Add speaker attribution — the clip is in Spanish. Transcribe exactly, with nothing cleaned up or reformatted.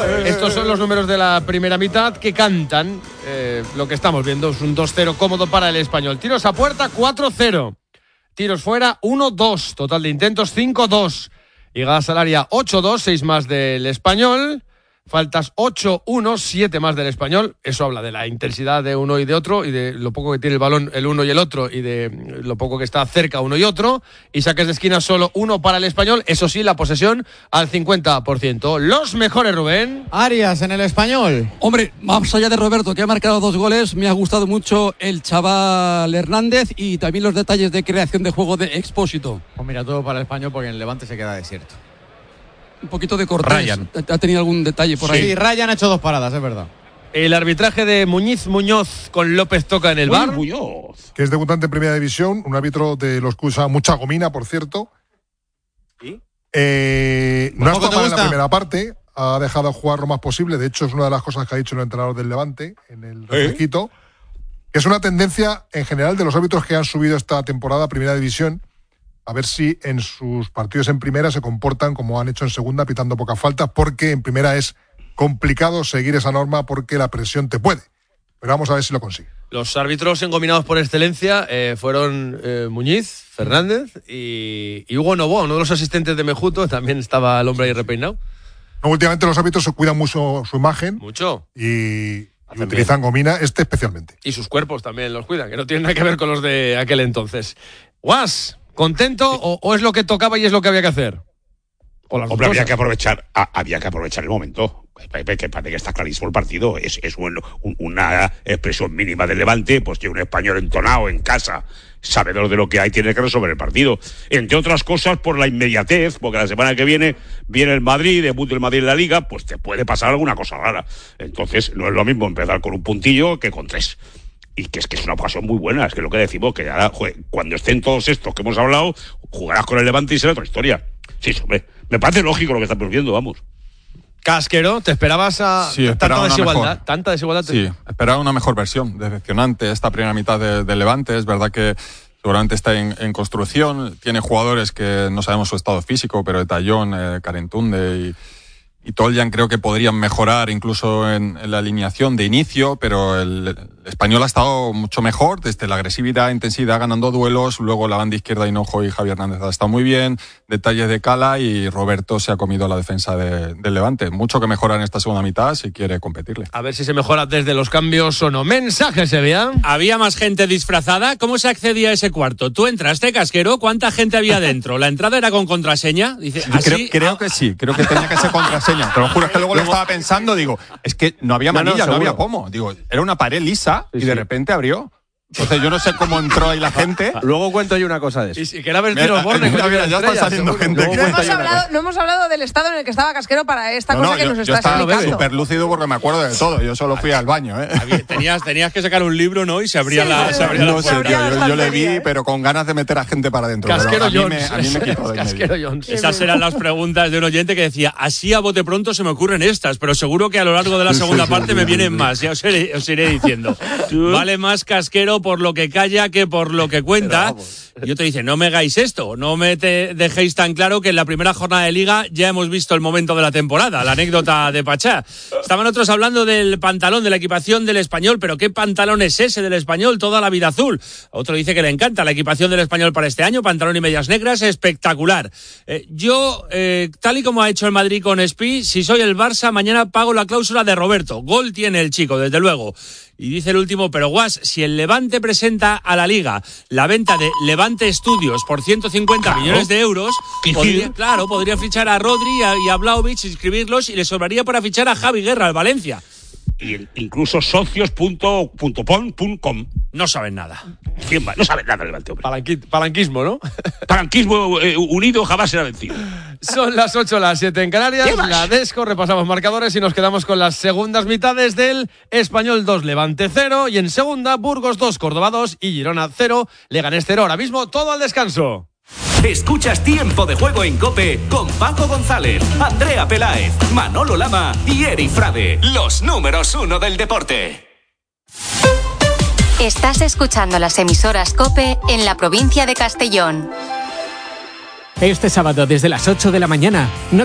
Speaker 1: Estos son los números de la primera mitad que cantan eh, lo que estamos viendo. Es un dos cero cómodo para el Español. Tiros a puerta, cuatro cero. Tiros fuera, uno dos. Total de intentos, cinco dos. Llegadas al área, ocho dos, seis más del Español. Faltas ocho uno, siete más del Español. Eso habla de la intensidad de uno y de otro y de lo poco que tiene el balón el uno y el otro y de lo poco que está cerca uno y otro. Y saques de esquina solo uno para el Español. Eso sí, la posesión al cincuenta por ciento. Los mejores, Rubén.
Speaker 2: Arias en el Español.
Speaker 3: Hombre, más allá de Roberto, que ha marcado dos goles, me ha gustado mucho el chaval Hernández y también los detalles de creación de juego de Expósito.
Speaker 2: Pues mira, todo para el Español porque en el Levante se queda desierto.
Speaker 3: Un poquito de Cortés. Ryan. ¿Ha tenido algún detalle por
Speaker 2: sí,
Speaker 3: ahí?
Speaker 2: Sí, Ryan ha hecho dos paradas, es verdad.
Speaker 1: El arbitraje de Muñiz Muñoz con López Toca en el V A R.
Speaker 4: Muñoz. Que es debutante en Primera División, un árbitro de los que usa mucha gomina, por cierto.
Speaker 1: ¿Y?
Speaker 4: Eh, no ha estado mal en la
Speaker 2: gusta?
Speaker 4: primera parte, ha dejado jugar lo más posible. De hecho, es una de las cosas que ha dicho el entrenador del Levante en el refresquito. Que es una tendencia en general de los árbitros que han subido esta temporada a Primera División. A ver si en sus partidos en primera se comportan como han hecho en segunda, pitando pocas faltas, porque en primera es complicado seguir esa norma porque la presión te puede. Pero vamos a ver si lo consigue.
Speaker 1: Los árbitros engominados por excelencia eh, fueron eh, Muñiz, Fernández y, y Hugo Novoa, uno de los asistentes de Mejuto. También estaba el hombre ahí repeinado.
Speaker 4: No, últimamente los árbitros se cuidan mucho su imagen.
Speaker 1: Mucho.
Speaker 4: Y, y utilizan gomina, este especialmente.
Speaker 1: Y sus cuerpos también los cuidan, que no tienen nada que ver con los de aquel entonces. Guas. ¿Contento o, o es lo que tocaba y es lo que había que hacer? O las
Speaker 5: Hombre,
Speaker 1: dos
Speaker 5: había
Speaker 1: cosas.
Speaker 5: que aprovechar, a, había que aprovechar el momento. Que, que parece que está clarísimo el partido. Es, es un, un, una expresión mínima del Levante, pues que un español entonado en casa, sabedor de lo que hay, tiene que resolver el partido. Entre otras cosas, por la inmediatez, porque la semana que viene viene el Madrid, debuta el Madrid en la Liga, pues te puede pasar alguna cosa rara. Entonces, no es lo mismo empezar con un puntillo que con tres. Y que es que es una ocasión muy buena, es que lo que decimos, que ahora, joder, cuando estén todos estos que hemos hablado, jugarás con el Levante y será otra historia. Sí, hombre, me parece lógico lo que estamos viendo, vamos.
Speaker 1: Casquero, ¿te esperabas a
Speaker 6: sí,
Speaker 1: tanta desigualdad?
Speaker 6: Mejor.
Speaker 1: ¿Tanta desigualdad?
Speaker 6: Sí, esperaba una mejor versión. Decepcionante esta primera mitad del de Levante. Es verdad que seguramente está en, en construcción. Tiene jugadores que no sabemos su estado físico, pero Etayón, eh, Carentunde y... Y Toljan creo que podrían mejorar incluso en, en la alineación de inicio, pero el, el español ha estado mucho mejor desde la agresividad, intensidad, ganando duelos. Luego la banda izquierda, Hinojo y Javier Hernández ha estado muy bien. Detalles de Cala y Roberto se ha comido la defensa de, del Levante. Mucho que mejorar en esta segunda mitad si quiere competirle.
Speaker 1: A ver si se mejora desde los cambios o no. Mensaje, Sevilla.
Speaker 7: ¿Había más gente disfrazada? ¿Cómo se accedía a ese cuarto? ¿Tú entraste, Casquero? ¿Cuánta gente había dentro? ¿La entrada era con contraseña? Dice,
Speaker 6: Sí,
Speaker 7: ¿así?
Speaker 6: creo, creo que sí, creo que tenía que ser contraseña. Te lo juro, es que luego, luego lo estaba pensando, digo, es que no había manilla, no, no, no había pomo. Digo, era una pared lisa sí, y de sí. repente abrió. Entonces yo no sé cómo entró ahí la gente.
Speaker 8: Luego cuento yo una cosa de eso.
Speaker 1: Y si que era ver tiros Borne.
Speaker 6: Mira, mira, ya está saliendo gente.
Speaker 9: No hemos, hablado, no hemos hablado del estado en el que estaba Casquero para esta no, cosa no, que
Speaker 6: yo,
Speaker 9: nos
Speaker 6: yo
Speaker 9: está
Speaker 6: estaba
Speaker 9: explicando.
Speaker 6: súper lúcido porque me acuerdo de todo. Yo solo fui al baño. ¿eh?
Speaker 7: Tenías, tenías que sacar un libro, ¿no? Y se abría sí, la, se abría
Speaker 6: no
Speaker 7: la
Speaker 6: sé, tío, yo, yo le vi, pero con ganas de meter a gente para adentro.
Speaker 1: Casquero
Speaker 6: pero a
Speaker 1: Jones.
Speaker 6: Mí me, a mí me quitó de
Speaker 1: Casquero Jones.
Speaker 7: Esas eran las preguntas de un oyente que decía, así a bote pronto se me ocurren estas, pero seguro que a lo largo de la segunda parte me vienen más. Ya os iré, os iré diciendo. Vale más Casquero por lo que calla que por lo que cuenta. Yo te dice, no me hagáis esto, no me te dejéis tan claro que en la primera jornada de Liga ya hemos visto el momento de la temporada, la anécdota de Pachá. Estaban otros hablando del pantalón, de la equipación del Español, pero ¿qué pantalón es ese del Español? Toda la vida azul. Otro dice que le encanta la equipación del Español para este año, pantalón y medias negras, espectacular. Eh, yo, eh, tal y como ha hecho el Madrid con Espi, si soy el Barça, mañana pago la cláusula de Roberto. Gol tiene el chico, desde luego. Y dice el último, pero Guas, si el Levante presenta a la Liga la venta de Levante Studios por ciento cincuenta claro. millones de euros, podría, claro, podría fichar a Rodri y a, y a Vlahovic, inscribirlos y le sobraría para fichar a Javi Guerra al Valencia.
Speaker 5: Y el, incluso socios punto pon punto com.
Speaker 7: No saben nada.
Speaker 5: ¿Quién va? No saben nada del Levante, hombre.
Speaker 1: Palanqui, palanquismo, ¿no?
Speaker 5: Palanquismo eh, unido jamás será vencido.
Speaker 1: Son las ocho, las siete en Canarias. La Desco, repasamos marcadores y nos quedamos con las segundas mitades del Español dos, Levante cero. Y en segunda, Burgos dos, Córdoba dos y Girona cero, Leganés cero. Ahora mismo todo al descanso.
Speaker 10: Escuchas Tiempo de Juego en COPE con Paco González, Andrea Peláez, Manolo Lama y Eri Frade, los números uno del deporte.
Speaker 11: Estás escuchando las emisoras COPE en la provincia de Castellón.
Speaker 12: Este sábado desde las ocho de la mañana, no